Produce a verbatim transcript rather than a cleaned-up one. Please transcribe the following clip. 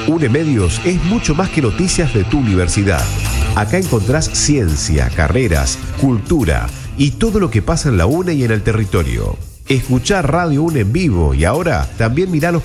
UNE Medios es mucho más que noticias de tu universidad. Acá encontrás ciencia, carreras, cultura y todo lo que pasa en la UNE y en el territorio. Escuchá Radio UNE en vivo y ahora también mirá los